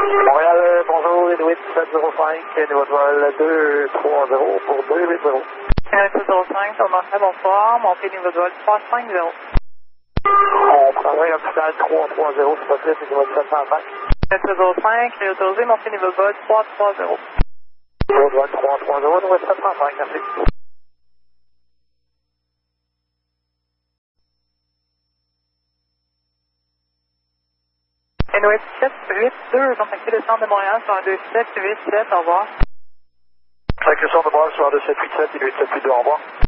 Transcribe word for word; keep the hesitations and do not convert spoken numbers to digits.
Montréal, bonjour, Inuit sept zéro cinq, niveau de vol deux trois zéro pour deux huit zéro. Inuit sept zéro cinq, sur Marseille, bonsoir, montée niveau de vol trois cinq zéro. On prendrait l'hôpital trois trois zéro, c'est possible, c'est niveau de sept cent cinq. Inuit sept zéro cinq, réautorisé, montée niveau de vol trois trois zéro. Niveau de vol trois trois zéro, niveau de sept cent cinq, merci. Inuit sept huit deux, contactez le centre de Montréal sur un deux sept huit sept, au revoir. Avec le centre de Montréal sur un deux sept huit sept, Inuit sept huit deux, au revoir.